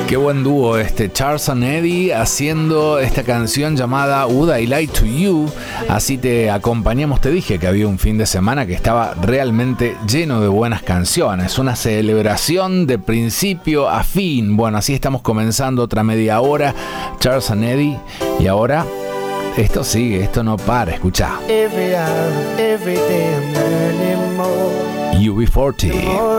Qué buen dúo este Charles and Eddie haciendo esta canción llamada Would I Lie to You. Así te acompañamos. Te dije que había un fin de semana que estaba realmente lleno de buenas canciones, una celebración de principio a fin. Bueno, así estamos comenzando otra media hora, Charles and Eddie, y ahora esto sigue, esto no para. Escucha Every hour, every day I'm learning more. UB40.